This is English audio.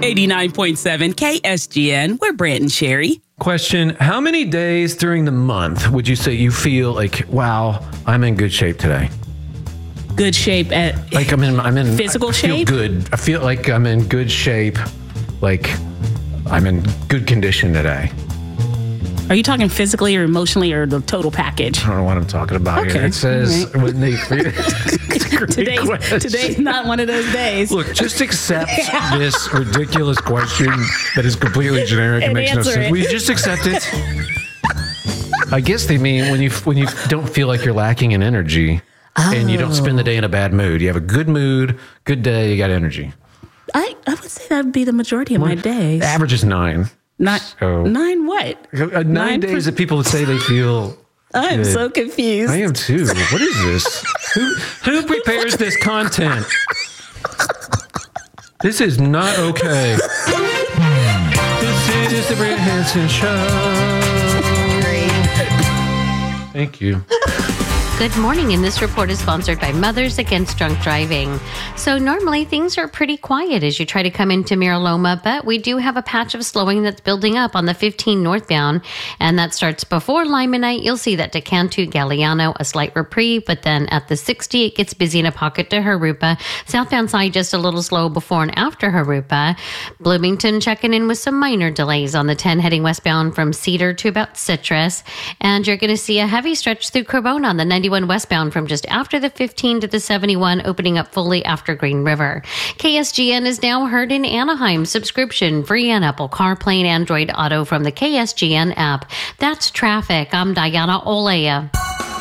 89.7 KSGN. We're Brant and Sherry. Question: how many days during the month would you say you feel like, wow, I'm in good shape today? Good shape at Like I'm in physical I feel shape? good. I feel like I'm in good shape. Like I'm in good condition today. Are you talking physically or emotionally or the total package? I don't know what I'm talking about here. Okay. It says when they it's a great question. Today's not one of those days. Look, just accept this ridiculous question that is completely generic and And makes no answer sense. it. Will you just accept it? I guess they mean when you don't feel like you're lacking in energy and you don't spend the day in a bad mood. You have a good mood, good day, you got energy. I would say that would be the majority of my days. The average is 9. Nine what? 9 days that people say they feel. I'm good. so confused. I am too. What is this? Who prepares this content? This is not okay. This is the Brant Hansen Show. Thank you. Good morning, and this report is sponsored by Mothers Against Drunk Driving. So normally things are pretty quiet as you try to come into Mira Loma, but we do have a patch of slowing that's building up on the 15 northbound, and that starts before Limonite. You'll see that to Cantu, Galliano, a slight reprieve, but then at the 60, it gets busy in a pocket to Harupa. Southbound side just a little slow before and after Harupa. Bloomington checking in with some minor delays on the 10 heading westbound from Cedar to about Citrus, and you're going to see a heavy stretch through Cremona on the 91 westbound from just after the 15 to the 71, opening up fully after Green River. KSGN is now heard in Anaheim, subscription free on Apple CarPlay and Android Auto from the KSGN app. That's traffic. I'm Diana Olea.